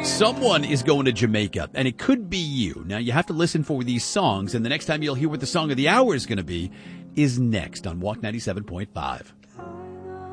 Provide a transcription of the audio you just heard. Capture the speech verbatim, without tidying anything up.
Someone is going to Jamaica, and it could be you. Now, you have to listen for these songs, and the next time you'll hear what the song of the hour is going to be is next on Walk ninety-seven point five.